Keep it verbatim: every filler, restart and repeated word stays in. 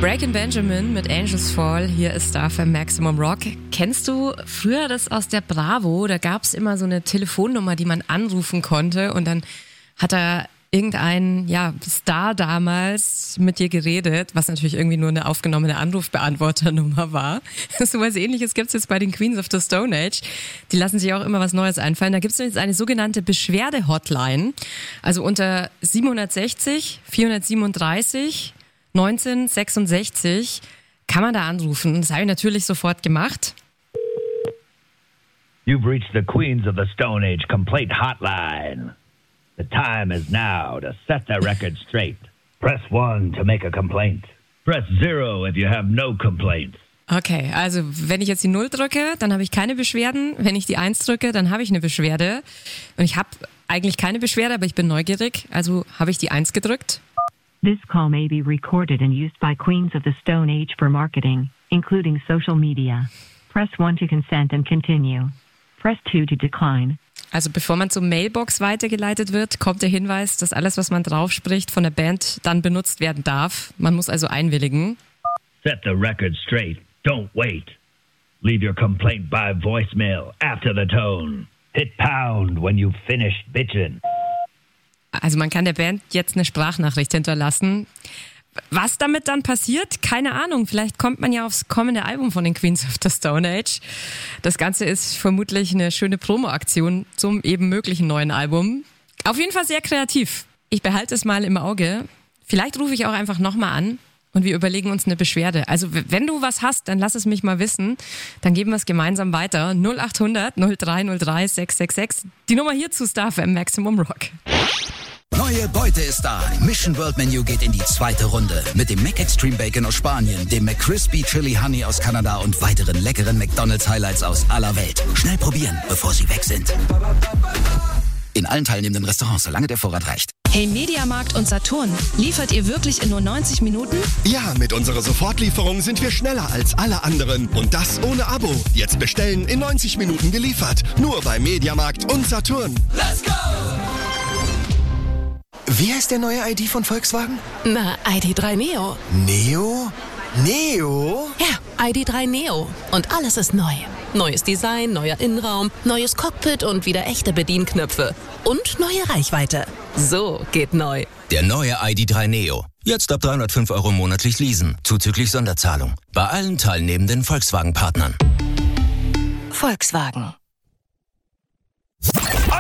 Breaking Benjamin mit Angels Fall, hier ist Star F M Maximum Rock. Kennst du früher das aus der Bravo? Da gab es immer so eine Telefonnummer, die man anrufen konnte und dann hat da irgendein ja, Star damals mit dir geredet, was natürlich irgendwie nur eine aufgenommene Anrufbeantworternummer war. So was Ähnliches gibt's jetzt bei den Queens of the Stone Age. Die lassen sich auch immer was Neues einfallen. Da gibt's jetzt eine sogenannte Beschwerde-Hotline. Also unter siebenhundertsechzig vierhundertsiebenunddreißig neunzehnhundertsechsundsechzig kann man da anrufen. Das habe ich natürlich sofort gemacht. You've reached the Queens of the Stone Age Complaint Hotline. The time is now to set the record straight. Press one to make a complaint. Press zero if you have no complaints. Okay, also wenn ich jetzt die null drücke, dann habe ich keine Beschwerden. Wenn ich die eins drücke, dann habe ich eine Beschwerde. Und ich habe eigentlich keine Beschwerde, aber ich bin neugierig. Also habe ich die eins gedrückt. This call may be recorded and used by Queens of the Stone Age for marketing, including social media. Press one to consent and continue. Press two to decline. Also bevor man zur Mailbox weitergeleitet wird, kommt der Hinweis, dass alles, was man drauf spricht, von der Band dann benutzt werden darf. Man muss also einwilligen. Set the record straight. Don't wait. Leave your complaint by voicemail after the tone. Hit pound when you've finished bitchin'. Also man kann der Band jetzt eine Sprachnachricht hinterlassen. Was damit dann passiert? Keine Ahnung. Vielleicht kommt man ja aufs kommende Album von den Queens of the Stone Age. Das Ganze ist vermutlich eine schöne Promo-Aktion zum eben möglichen neuen Album. Auf jeden Fall sehr kreativ. Ich behalte es mal im Auge. Vielleicht rufe ich auch einfach nochmal an und wir überlegen uns eine Beschwerde. Also wenn du was hast, dann lass es mich mal wissen. Dann geben wir es gemeinsam weiter. null acht hundert null drei null drei sechs sechs sechs. Die Nummer hier zu Star F M Maximum Rock. Neue Beute ist da. Mission World Menu geht in die zweite Runde. Mit dem McExtreme Bacon aus Spanien, dem McCrispy Chili Honey aus Kanada und weiteren leckeren McDonald's Highlights aus aller Welt. Schnell probieren, bevor sie weg sind. In allen teilnehmenden Restaurants, solange der Vorrat reicht. Hey Mediamarkt und Saturn, liefert ihr wirklich in nur neunzig Minuten? Ja, mit unserer Sofortlieferung sind wir schneller als alle anderen. Und das ohne Abo. Jetzt bestellen, in neunzig Minuten geliefert. Nur bei Mediamarkt und Saturn. Let's go! Wie heißt der neue I D von Volkswagen? Na, I D drei Neo. Neo? Neo? Ja, I D drei Neo. Und alles ist neu. Neues Design, neuer Innenraum, neues Cockpit und wieder echte Bedienknöpfe. Und neue Reichweite. So geht neu. Der neue I D drei Neo. Jetzt ab dreihundertfünf Euro monatlich leasen. Zuzüglich Sonderzahlung. Bei allen teilnehmenden Volkswagen-Partnern. Volkswagen.